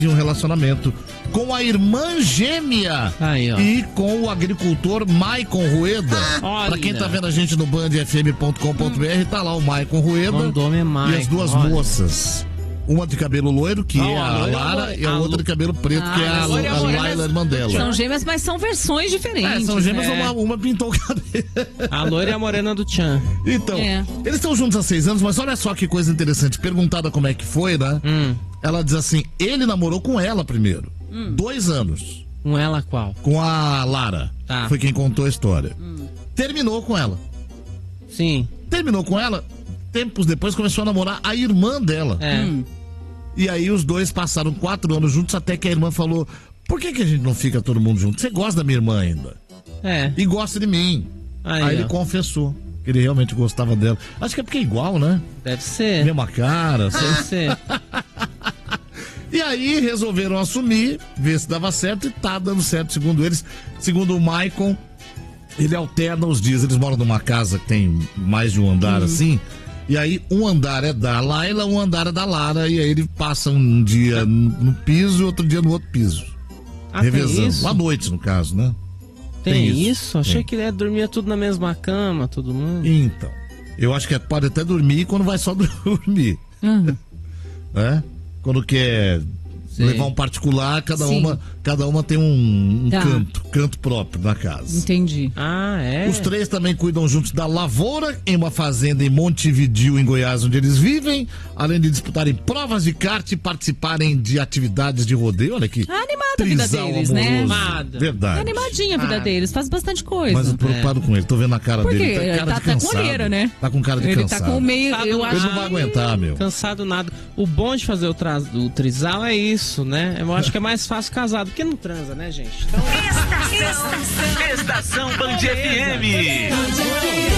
um relacionamento com a irmã gêmea e com o agricultor Maicon Rueda. Pra quem tá vendo a gente no bandfm.com.br, tá lá o Maicon Rueda e as duas moças. Uma de cabelo loiro, que é a Lara, e a outra de cabelo preto, que é a Laila, irmã dela. São gêmeas, mas são versões diferentes. São gêmeas, uma pintou o cabelo. A loira e a morena do Tchan. Então, eles estão juntos há 6 anos, mas olha só que coisa interessante. Perguntada como é que foi, né? Ela diz assim, ele namorou com ela primeiro. 2 anos. Com ela qual? Com a Lara. Foi quem contou a história. Terminou com ela. Sim. Terminou com ela, tempos depois começou a namorar a irmã dela. E aí os dois passaram 4 anos juntos, até que a irmã falou, por que a gente não fica todo mundo junto? Você gosta da minha irmã ainda. E gosta de mim. Aí ele confessou que ele realmente gostava dela. Acho que é porque é igual, né? Deve ser. Mesma cara. Deve ser. E aí resolveram assumir, ver se dava certo, e tá dando certo, segundo eles. Segundo o Maicon, ele alterna os dias. Eles moram numa casa que tem mais de um andar assim. E aí um andar é da Laila, um andar é da Lara. E aí ele passa um dia no piso e outro dia no outro piso. Revezando. À noite, no caso, né? Tem isso? Achei que ele dormia tudo na mesma cama, todo mundo. Então, eu acho que pode até dormir quando vai só dormir. Quando quer levar um particular, cada uma tem um canto próprio na casa. Entendi. Os 3 também cuidam juntos da lavoura em uma fazenda em Montevidéu, em Goiás, onde eles vivem, além de disputarem provas de kart e participarem de atividades de rodeio. Olha aqui. Animada a vida deles, né? Verdade. Animadinha a vida deles, faz bastante coisa. Mas eu tô preocupado com ele, tô vendo a cara dele. Tá cara de cansado. Com olheira, né? Tá com cara de cansado. Ele tá com meio. Ele não vai aguentar, meu. Cansado nada. O bom de fazer o trisal é isso, né? Eu acho que é mais fácil casado, porque não transa, né, gente? Então... Estação Band FM.